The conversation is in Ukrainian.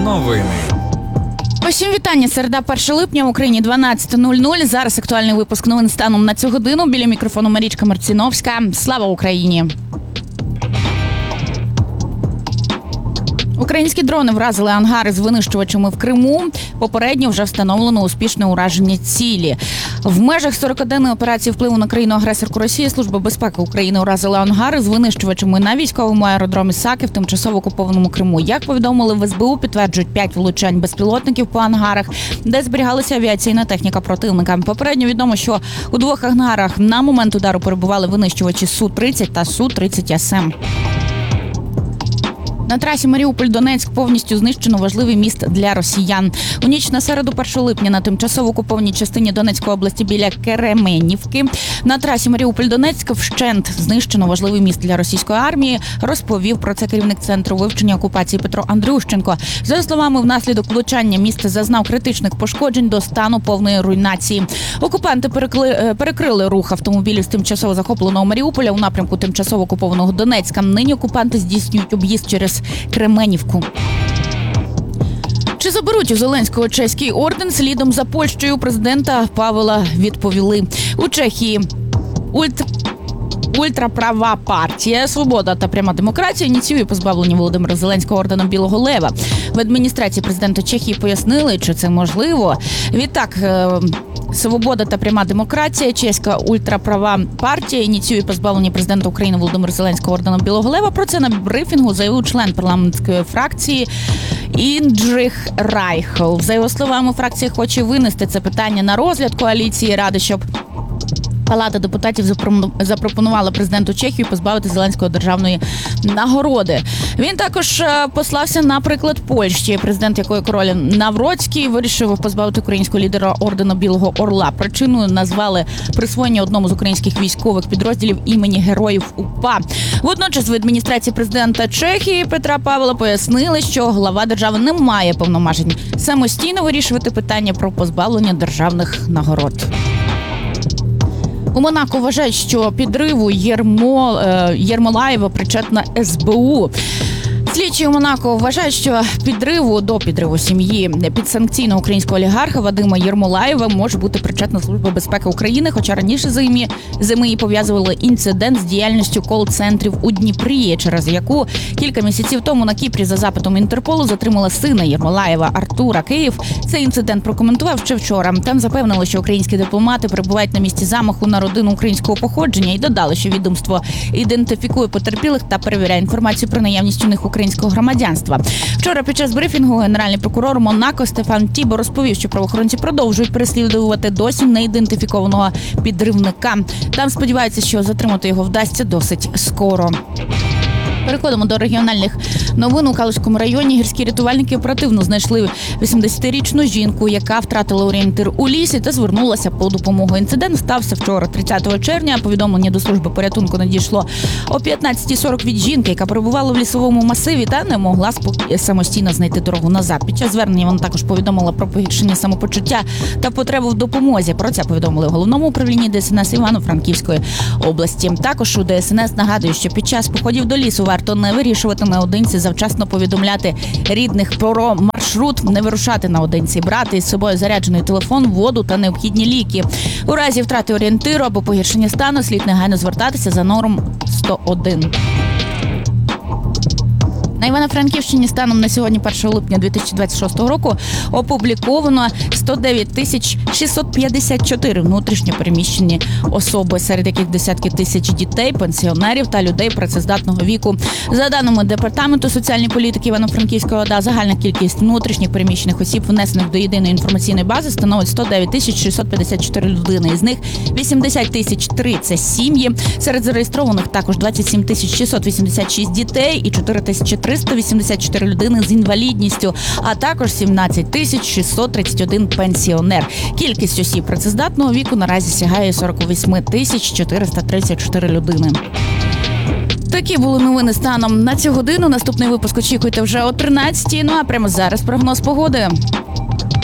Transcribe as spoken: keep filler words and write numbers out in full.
Новини. Усім вітання. Середа, перше липня, в Україні дванадцяте нуль нуль. Зараз актуальний випуск новин станом на цю годину. Біля мікрофону Марічка Марціновська. Слава Україні! Українські дрони вразили ангари з винищувачами в Криму. Попередньо вже встановлено успішне ураження цілі. В межах сорокаденної операції впливу на країну-агресорку Росії Служба безпеки України уразила ангари з винищувачами на військовому аеродромі Саки в тимчасово окупованому Криму. Як повідомили в ес бе у, підтверджують п'ять влучань безпілотників по ангарах, де зберігалася авіаційна техніка противника. Попередньо відомо, що у двох ангарах на момент удару перебували винищувачі Су тридцять та Су тридцять ес ем. На трасі Маріуполь-Донецьк повністю знищено важливий міст для росіян. У ніч на середу, першого липня, на тимчасово окупованій частині Донецької області біля Кеременівки на трасі Маріуполь-Донецьк вщент знищено важливий міст для російської армії, розповів про це керівник Центру вивчення окупації Петро Андрющенко. За його словами, внаслідок влучання міст зазнав критичних пошкоджень до стану повної руйнації. Окупанти перекли, перекрили рух автомобілів з тимчасово захопленого Маріуполя у напрямку тимчасово окупованого Донецька. Нині окупанти здійснюють об'їзд через Кременівку. Чи заберуть у Зеленського чеський орден? Слідом за Польщею президента Павла відповіли. У Чехії ульт... ультраправа партія «Свобода та пряма демократія» ініціює позбавлення Володимира Зеленського орденом Білого Лева. В адміністрації президента Чехії пояснили, чи це можливо. Відтак, «Свобода та пряма демократія», чеська ультраправа партія, ініціює позбавлення президента України Володимира Зеленського орденом Білого Лева. Про це на брифінгу заявив член парламентської фракції Індрих Райхл. За його словами, фракція хоче винести це питання на розгляд коаліції Ради, щоб Палата депутатів запропонувала президенту Чехії позбавити Зеленського державної нагороди. Він також послався на приклад Польщі, президент якої король Навроцький вирішив позбавити українського лідера ордена Білого Орла. Причиною назвали присвоєння одному з українських військових підрозділів імені Героїв УПА. Водночас в адміністрації президента Чехії Петра Павла пояснили, що глава держави не має повноважень самостійно вирішувати питання про позбавлення державних нагород. У Монако вважають, що підриву Єрмо, Єрмолаєва причетна ес бе у. Слідчі у Монако вважають, що підриву до підриву сім'ї підсанкційного українського олігарха Вадима Єрмолаєва може бути причетна Служба безпеки України, хоча раніше зимі зими пов'язували інцидент з діяльністю кол-центрів у Дніпрі, через яку кілька місяців тому на Кіпрі за запитом Інтерполу затримала сина Єрмолаєва Артура. Київ цей інцидент прокоментував ще вчора. Там запевнили, що українські дипломати перебувають на місці замаху на родину українського походження і додали, що відомство ідентифікує потерпілих та перевіряє інформацію про наявність у них українського громадянства. Вчора під час брифінгу генеральний прокурор Монако Стефан Тібо розповів, що правоохоронці продовжують переслідувати досі неідентифікованого підривника. Там сподіваються, що затримати його вдасться досить скоро. Переходимо до регіональних новин. У Калузькому районі гірські рятувальники оперативно знайшли вісімдесятирічну жінку, яка втратила орієнтир у лісі та звернулася по допомогу. Інцидент стався вчора, тридцятого червня. Повідомлення до служби порятунку надійшло о п'ятнадцятій сорок від жінки, яка перебувала в лісовому масиві та не могла самостійно знайти дорогу назад. Під час звернення вона також повідомила про погіршення самопочуття та потребу в допомозі. Про це повідомили в головному управлінні де ес ен ес Івано-Франківської області. Також у де ес ен ес нагадують, що під час походів до лісу варто не вирішувати наодинці, завчасно повідомляти рідних про маршрут, не вирушати наодинці, брати із собою заряджений телефон, воду та необхідні ліки. У разі втрати орієнтиру або погіршення стану слід негайно звертатися за номером сто один. На Івано-Франківщині станом на сьогодні, першого липня дві тисячі двадцять шостого року, опубліковано сто дев'ять тисяч шістсот п'ятдесят чотири внутрішньо переміщені особи, серед яких десятки тисяч дітей, пенсіонерів та людей працездатного віку. За даними Департаменту соціальної політики Івано-Франківської ОДА, загальна кількість внутрішніх переміщених осіб, внесених до єдиної інформаційної бази, становить сто дев'ять тисяч шістсот п'ятдесят чотири людини. Із них вісімдесят тисяч три – це сім'ї. Серед зареєстрованих також двадцять сім тисяч шістсот вісімдесят шість дітей і чотири тисячі триста вісімдесят чотири людини з інвалідністю, а також сімнадцять тисяч шістсот тридцять один пенсіонер. Кількість осіб працездатного віку наразі сягає сорок вісім тисяч чотириста тридцять чотири людини. Такі були новини станом на цю годину. Наступний випуск очікуйте вже о тринадцятій. Ну а прямо зараз прогноз погоди.